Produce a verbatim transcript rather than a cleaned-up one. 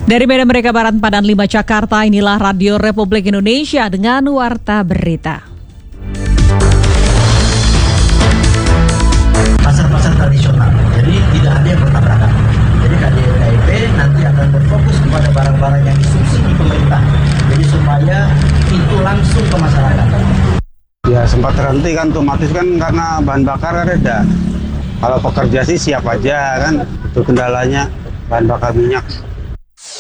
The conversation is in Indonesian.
Dari Medan Merdeka Barat, Padan lima, Jakarta, inilah Radio Republik Indonesia dengan Warta Berita. Pasar-pasar tradisional, jadi tidak ada yang bertabrakan. Jadi K D N K I P nanti akan berfokus kepada barang-barang yang disubsidi pemerintah. Jadi supaya itu langsung ke masyarakat. Ya sempat terhenti kan, otomatis kan karena bahan bakar reda. Kalau pekerja sih siap aja kan, itu kendalanya bahan bakar minyak.